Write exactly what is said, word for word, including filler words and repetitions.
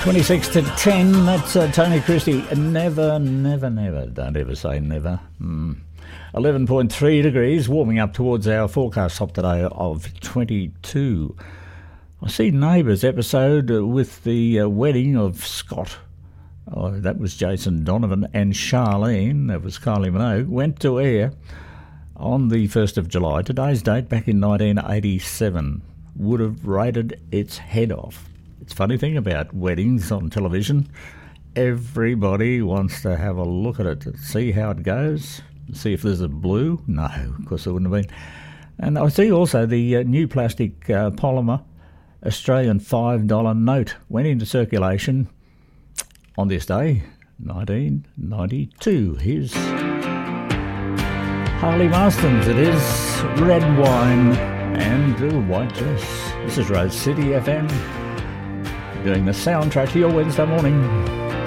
twenty-six to ten, that's uh, Tony Christie. Never, never, never. Don't ever say never. Mm. eleven point three degrees, warming up towards our forecast top today of twenty-two. I see Neighbours episode with the uh, wedding of Scott. Oh, that was Jason Donovan and Charlene, that was Kylie Minogue, went to air on the first of July. Today's date, back in nineteen eighty-seven, would have rated its head off. It's a funny thing about weddings on television. Everybody wants to have a look at it to see how it goes, see if there's a blue. No, of course there wouldn't have been. And I see also the uh, new plastic uh, polymer Australian five dollar note went into circulation on this day, nineteen ninety-two. Here's Harley Marstons. It is Red Wine and a White Dress. This is Rose City F M, doing the soundtrack to your Wednesday morning.